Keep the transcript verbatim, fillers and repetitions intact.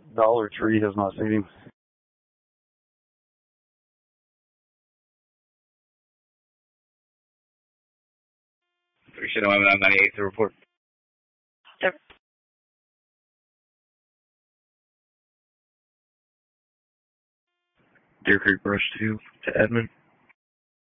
Dollar Tree has not seen him. Appreciate it. I'm ninety-eight to report. Yep. Deer Creek Brush two to Edmond.